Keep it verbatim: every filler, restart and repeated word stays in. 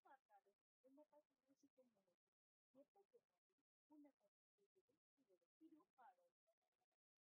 பார்த்தாலும் உன்னை பத்தி யோசிக்கும் நினைக்கும் எப்ப கேட்டாலும் உன்னை பத்தி பேசுது இதோ பாடல்.